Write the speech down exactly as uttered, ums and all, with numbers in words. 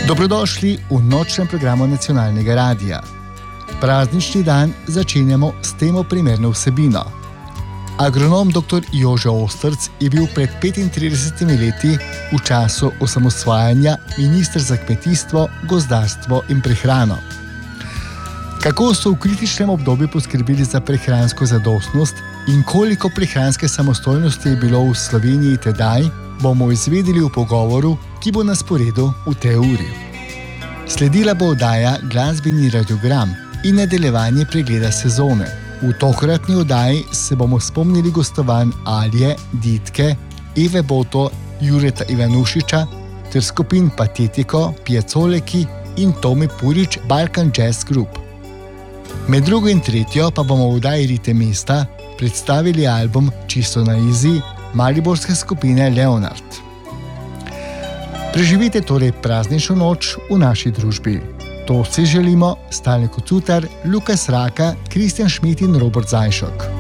Dobrodošli v nočnem programu Nacionalnega radia. Praznični dan začenjamo s temo primerno vsebino. Agronom doktor Jože Ostrc je bil pred petintridesetimi leti v času osamosvajanja minister za kmetijstvo, gozdarstvo in prehrano. Kako so v kritičnem obdobju poskrbeli za prehransko zadostnost in koliko prehranske samostojnosti je bilo v Sloveniji tedaj, bomo izvedeli v pogovoru, ki bo na sporedu v tej uri. Sledila bo oddaja Glasbeni radiogram in nadaljevanje pregleda sezone. V tokratni oddaji se bomo spomnili gostovanj Alje, Ditke, Eve Boto, Jureta Ivanušiča ter skupin Patetiko, Piacoleki in Tomi Purič Balkan Jazz Group. Med drugo in tretjo pa bomo v oddaji Rite mesta predstavili album Čisto na izi mariborske skupine Leonard. Preživite torej praznično noč v naši družbi. To si želimo Stane Kocutar, Lukas Raka, Kristjan Šmit in Robert Zajšok.